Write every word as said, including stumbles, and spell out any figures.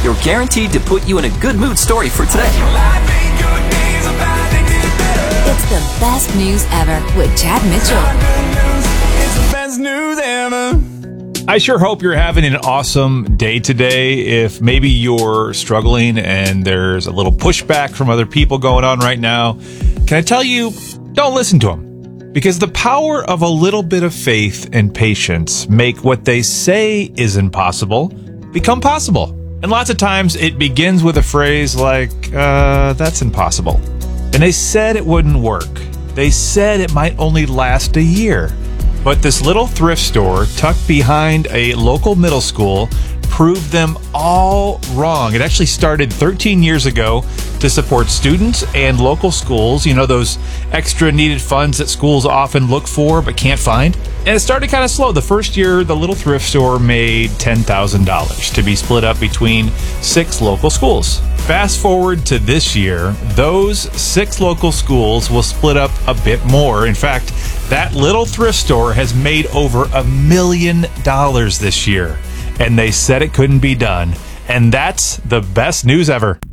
You're guaranteed to put you in a good mood story for today. It's the best news ever with Chad Mitchell. It's the best news ever. I sure hope you're having an awesome day today. If maybe you're struggling and there's a little pushback from other people going on right now, can I tell you, don't listen to them. Because the power of a little bit of faith and patience make what they say is impossible become possible. And lots of times it begins with a phrase like, uh, that's impossible. And they said it wouldn't work. They said it might only last a year. But this little thrift store tucked behind a local middle school proved them all wrong. It actually started thirteen years ago to support students and local schools. You know, those extra needed funds that schools often look for but can't find. And it started kind of slow. The first year, the little thrift store made ten thousand dollars to be split up between six local schools. Fast forward to this year, those six local schools will split up a bit more. In fact, that little thrift store has made over a million dollars this year. And they said it couldn't be done. And that's the best news ever.